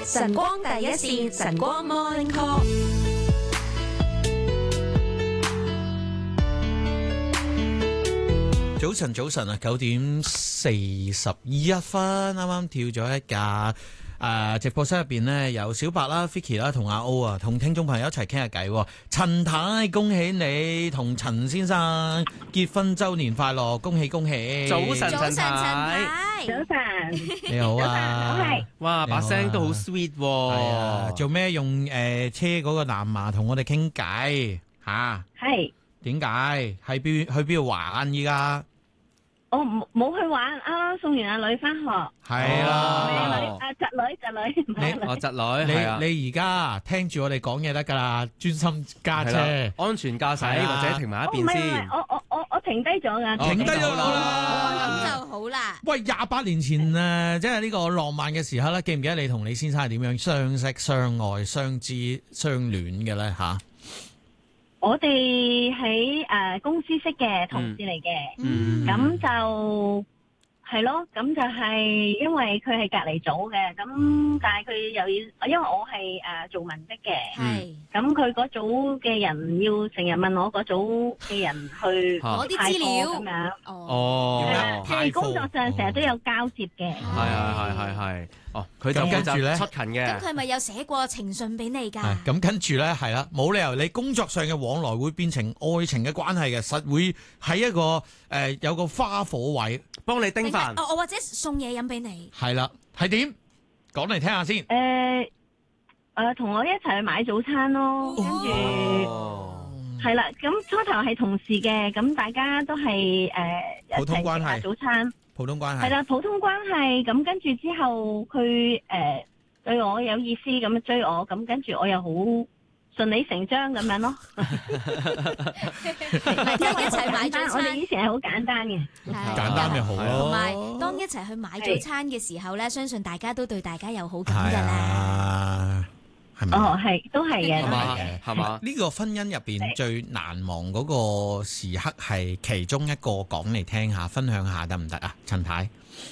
晨光第一線，晨光 Morning Call。 早晨啊，9:41，啱啱跳咗一架直播室入邊呢，有小白啦、Vicky 啦同阿 O 啊，同聽眾朋友一齊傾下偈。陳太，恭喜你同陳先生結婚周年快樂，恭喜恭喜！ 早晨， 早晨，陳太， 早晨， 你好啊！ 哇，把聲都好 sweet 喎。 係啊，做咩用車嗰個藍牙同我哋傾偈吓？ 係點解？去邊度玩依家？ 我冇去玩，啱啱送完阿女翻學。 係啊， 侄女， 我侄女係啊。 你而家聽住我哋講嘢得噶啦，專心駕車， 安全駕駛或者停埋一邊先。 我停低咗噶， 停低咗咁啦， 就好啦。 喂，28年前即係呢個浪漫嘅時刻咧，記唔記得你同你先生係點樣相識、相愛、相知、相戀嘅咧？吓？ 我哋喺公司識嘅同事嚟嘅，咁就係咯，咁就係因為佢係隔離組嘅，咁但係佢又要，因為我係做文職嘅， 係咁佢嗰組嘅人要成日問我嗰組嘅人去攞啲派貨資料咁樣， 哦， 係啦，即係工作上成日都有交接嘅。 係。哦，佢就跟住咧出勤嘅。 咁佢咪有寫過情信俾你㗎？ 咁跟住咧係啦，冇理由你工作上嘅往來會變成愛情嘅關係嘅，實會喺一個有個花火位幫你叮飯。 我或者送嘢飲俾你。 係啦，係點？講嚟聽下先。 同我一齊去買早餐咯，跟住係啦，咁初頭係同事嘅，咁大家都係一普通關係齊食下早餐。 普通關係係啦，普通關係，咁跟住之後佢對我有意思咁追我，咁跟住我又好順理成章咁樣咯。 因為一齊買早餐， 我哋以前係好簡單嘅， 簡單咪好咯。 同埋當一齊去買早餐嘅時候咧，相信大家都對大家有好感㗎係啦。 啊，係咪？ 哦，係都係嘅， 係嘛？ 呢個婚姻入邊最難忘嗰個時刻係其中一個，講嚟聽下，分享下得唔得啊？陳太，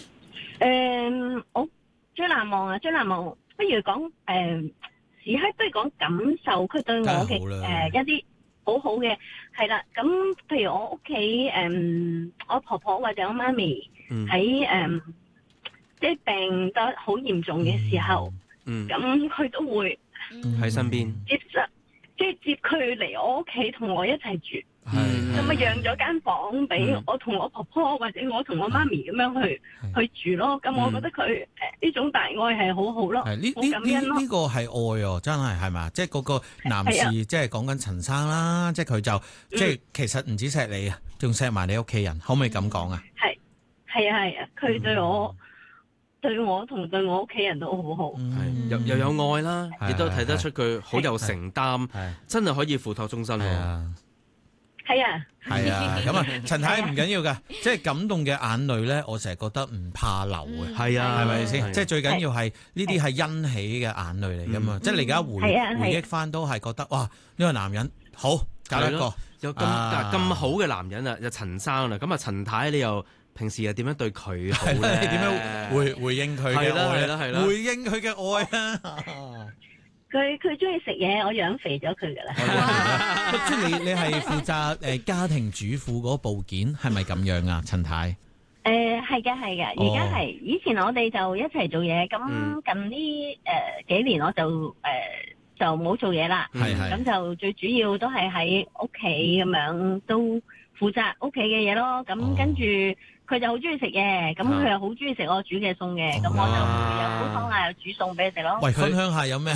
我最難忘，不如講時刻，不如講感受佢對我嘅一啲好好嘅，係啦。咁譬如我屋企我婆婆或者我媽咪喺即係病得好嚴重嘅時候，咁佢都會喺身邊接佢嚟我屋企同我一齊住，咁啊讓咗間房俾我同我婆婆或者我同我媽咪咁樣去住咯。咁我覺得佢呢種大愛係好好咯，好感恩咯。 呢個係愛哦，真係嘛？即係嗰個男士，即係講緊陳生啦，即係佢就即係其實唔止錫你啊，仲錫埋你屋企人，可唔可以咁講啊？ 係啊，佢對我同對我屋企人都好好， 又有愛啦，亦都睇得出佢好有承擔，真係可以付託終身喎。 係啊， 咁啊，陳太唔緊要噶，即係感動嘅眼淚咧，我成日覺得唔怕流嘅， 係啊， 係咪先？即係最緊要係呢啲係欣喜嘅眼淚嚟噶嘛，即係你而家回憶翻都係覺得哇，呢個男人好揀一個有咁好嘅男人啊，有陳生啦，咁啊陳太你又平時又點樣對佢好咧？ 你點樣回應佢嘅愛咧？回應佢嘅愛啊！ 佢中意食嘢，我養肥咗佢噶啦。 即係你係負責家庭主婦嗰部件，係咪咁樣啊？陳太？ 係嘅，而家係。以前我哋就一齊做嘢，咁近呢幾年我就冇做嘢啦。咁就最主要都係喺屋企咁樣，都負責屋企嘅嘢咯。咁跟住佢就好中意食嘢，咁佢又好中意食我煮嘅餸嘅，咁我就會有煲湯啊，又煮餸俾佢食咯。 喂，分享下有咩